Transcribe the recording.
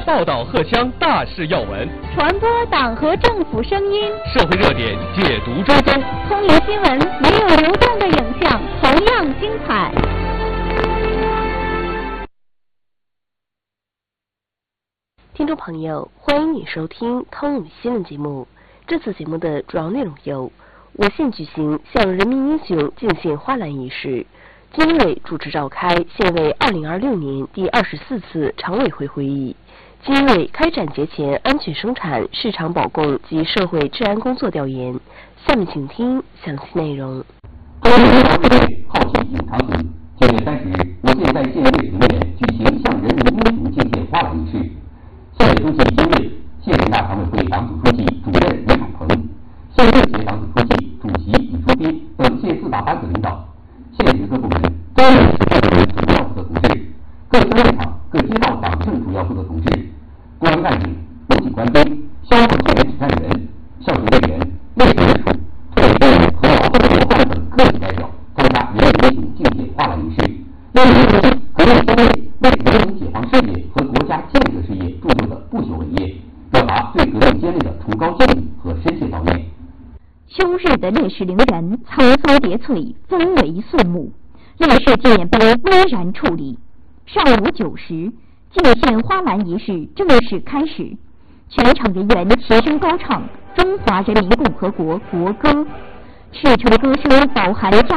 报道荷枪大事要闻， 传播党和政府声音， 社会热点解读追踪。 通联新闻没有流动的影像，同样精彩。 听众朋友，欢迎你收听通语新闻节目。这次节目的主要内容有：我县举行向人民英雄敬献花篮仪式。经委主持召开县委2026年第24次常委会会议，经委开展节前安全生产、市场保供及社会治安工作调研。下面请听详细内容。 中国常委会号庆永长村9月30日，我县在县委评委举行向人民英雄敬献花篮仪式。县委书记经委、县人大常委会党组书记、主任李海鹏，县政协党组书记、主席李书斌等县4大班子领导，县直各部门、专业部门主要负责同志，各乡镇场、各街道党政主要负责同志，公安干警、武警官兵、消防救援指战员、校学队员、卫生署、退伍兵和劳动模范等各级代表参加人民英雄敬献花篮仪式，为人民和为乡内为人民解放事业和国家建设事业铸就的不朽伟业，表达对革命艰难的崇高敬意和深切悼念。 秋日的烈士陵园层层叠翠，氛围肃穆。烈士纪念碑巍然矗立。上午9时，敬献花篮仪式正式开始。全场人员齐声高唱中华人民共和国国歌，赤诚歌声饱含